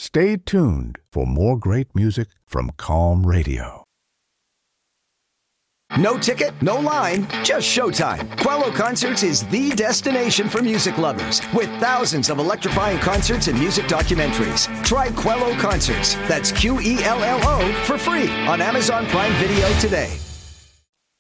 Stay tuned for more great music from Calm Radio. No ticket, no line, just showtime. Quello Concerts is the destination for music lovers, with thousands of electrifying concerts and music documentaries. Try Quello Concerts, that's Quello, for free on Amazon Prime Video today.